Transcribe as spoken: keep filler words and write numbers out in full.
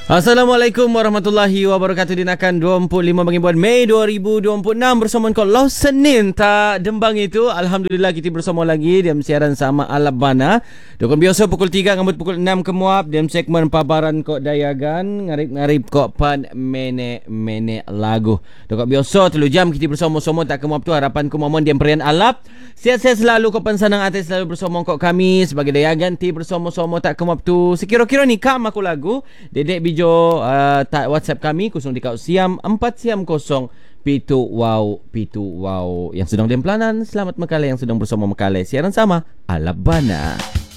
Assalamualaikum warahmatullahi wabarakatuh. Dinakan dua puluh lima bagi bulan Mei dua ribu dua puluh enam bersama kau Lau Senin tak dembang itu. Alhamdulillah kita bersama lagi dalam siaran sama Alabana. Dokon biasa pukul tiga ngambut pukul enam kemuap dalam segmen pabaran kok dayagan ngarip-ngarip kok pan mene-mene lagu. Dokon biasa telu jam kita bersama-sama tak kemuap tu harapan ku momon diam perian alap. Sihat-sihat selalu kau pensanang atas selalu bersama kok kami sebagai dayagan ti bersama-sama tak kemuap tu. Sekira-kira ni kam aku lagu Dedek Bijo uh, tak WhatsApp kami kosong di kau siam empat siam kosong pitu wow pitu wow yang sedang di pelanan. Selamat Mekale yang sedang bersama Mekale siaran sama Alabana.